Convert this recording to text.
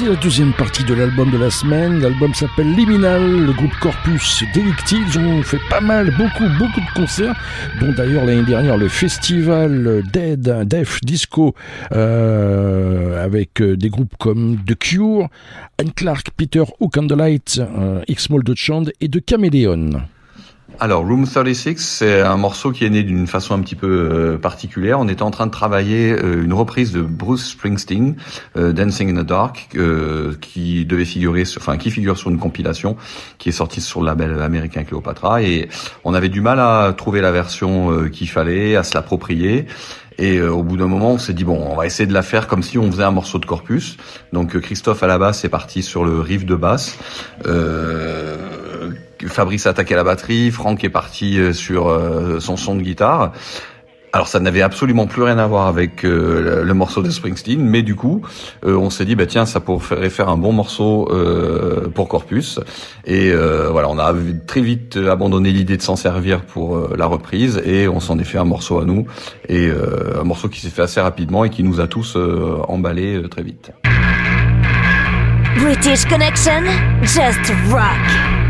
C'est la deuxième partie de l'album de la semaine. L'album s'appelle Liminal, le groupe Corpus Delicti. Ils ont fait beaucoup de concerts, dont d'ailleurs l'année dernière le festival Def Disco avec des groupes comme The Cure, Anne Clark, Peter Hook and the Light, X-Mold de Chand et de Chameleon. Alors, Room 36, c'est un morceau qui est né d'une façon un petit peu particulière. On était en train de travailler une reprise de Bruce Springsteen, Dancing in the Dark, qui figure sur une compilation qui est sortie sur le label américain Cleopatra. Et on avait du mal à trouver la version qu'il fallait, à se l'approprier. Et au bout d'un moment, on s'est dit bon, on va essayer de la faire comme si on faisait un morceau de Corpus. Donc Christophe à la basse est parti sur le riff de basse. Fabrice a attaqué la batterie, Franck est parti sur son son de guitare. Alors ça n'avait absolument plus rien à voir avec le morceau de Springsteen, mais du coup, on s'est dit tiens, ça pourrait faire un bon morceau pour Corpus. Et voilà, on a très vite abandonné l'idée de s'en servir pour la reprise et on s'en est fait un morceau à nous et un morceau qui s'est fait assez rapidement et qui nous a tous emballés très vite. British Connection, just rock.